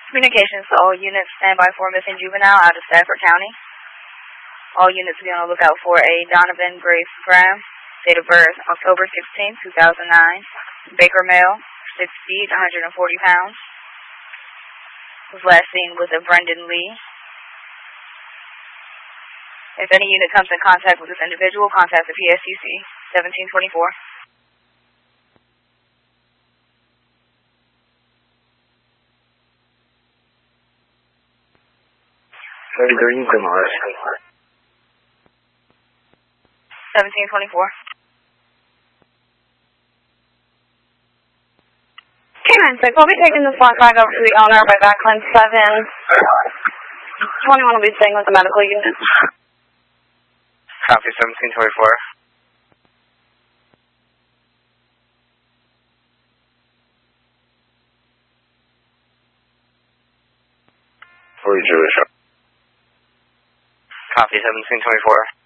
Communications to all units, standby for missing juvenile out of Stafford County. All units be on the lookout for a Donovan Grace Graham, date of birth October 16, 2009, Baker male, 6 feet, 140 pounds. Was last seen with a Brendan Lee. If any unit comes in contact with this individual, contact the PSTC 1724. 1724. K-9-6, we'll be taking this block back over to the owner by Backlund 7. 21 will be staying with the medical unit. Copy 1724. Copy 1724.